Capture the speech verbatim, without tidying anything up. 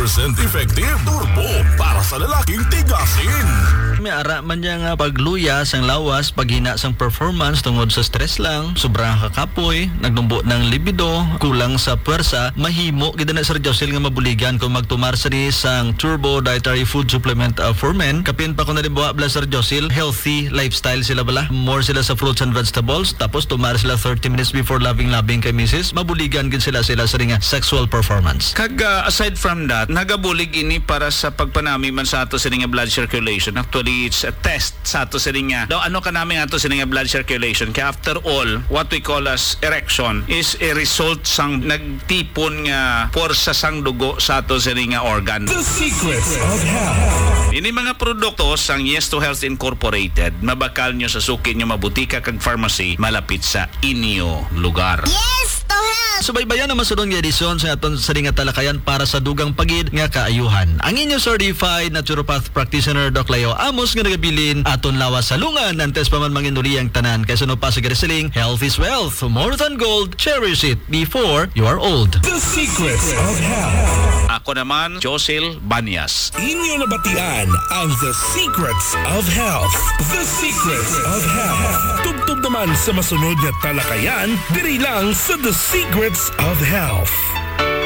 percent effective turbo para sa lalaking tigasin. May ara man niya nga pagluya sang lawas, paghina sang performance tungod sa stress lang, sobrang kakapoy, nagdumbo ng libido, kulang sa puwersa, mahimo gid na Sir Jocelyn nga mabuligan kung magtumar sa ni sang Turbo Dietary Food Supplement uh, for Men. Kapin pa ko na libuha bla Sir Jocelyn, healthy lifestyle sila bala. More sila sa fruits and vegetables, tapos tumar sila thirty minutes before loving-loving kay Missus Mabuligan gid sila sila sa ringa sexual performance. Kag uh, aside from that, nagabulig ini para sa pagpanami man sa ato sa ringa blood circulation. Actually, it's a test sa ato sa ringa. Daw ano ka namin ato sa ringa blood circulation. Kaya after all, what we call as erection is a result sang nagtipon nga porsa sang dugo sa ato sa ringa organ. The secrets of health. Ini mga produkto sang Yes to Health Incorporated, mabakal nyo sa suki nyo mabutika kag pharmacy malapit sa inyo lugar. Yes to health! Subaybayan ang masunod nga edisyon sa aton sa ringa talakayan para sa dugang pagid nga kaayuhan. Ang inyo certified naturopath practitioner Doc Leo Amos nga nagabilin aton lawas sa lungan antes pa man manginuli ang tanan kaysa no pa sa gariseling health is wealth. More than gold, cherish it before you are old. The secrets of health. Ako naman, Josel Banyas. Inyo nabatian ang The Secrets of Health. The Secrets of Health. Tugtog naman sa masunod na talakayan, diri lang sa The Secrets of Health.